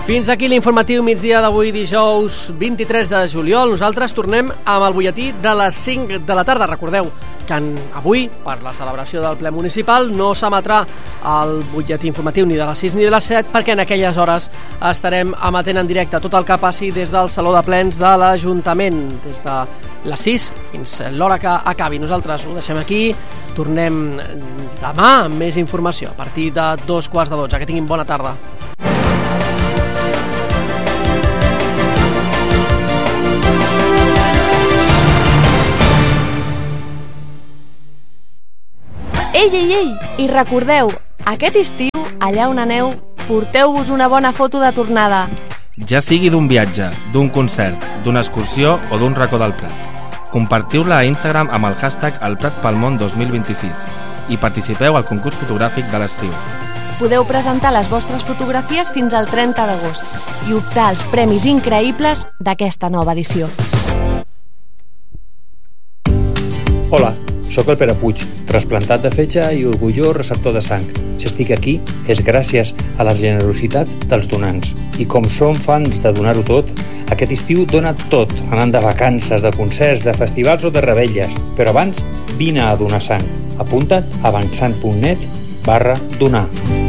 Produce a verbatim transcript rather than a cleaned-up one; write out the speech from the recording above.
Fins aquí l'informatiu migdia d'avui, dijous vint-i-tres de juliol. Nosaltres tornem amb el butlletí de les cinc de la tarda. Recordeu que avui, per la celebració del ple municipal, no s'emetrà el butlletí informatiu ni de les sis ni de les set, perquè en aquelles hores estarem emetent en directe tot el que passi des del Saló de Plens de l'Ajuntament, des de les sis fins l'hora que acabi. Nosaltres ho deixem aquí, tornem demà amb més informació a partir de dos quarts de dotze. Que tinguin bona tarda. Ei, ei, ei! I recordeu, aquest estiu, allà on aneu, porteu-vos una bona foto de tornada. Ja sigui d'un viatge, d'un concert, d'una excursió o d'un racó del Prat. Compartiu-la a Instagram amb el hashtag El Prat pel Món dos mil vint-i-sis i participeu al concurs fotogràfic de l'estiu. Podeu presentar les vostres fotografies fins al trenta d'agost i optar als premis increïbles d'aquesta nova edició. Hola, sóc el Pere Puig, trasplantat de fetge i orgullós receptor de sang. Si estic aquí és gràcies a la generositat dels donants. I com som fans de donar-ho tot, aquest estiu dona tot, anant de vacances, de concerts, de festivals o de revetlles. Però abans, vine a donar sang. Apunta't a avançant punt net barra donar.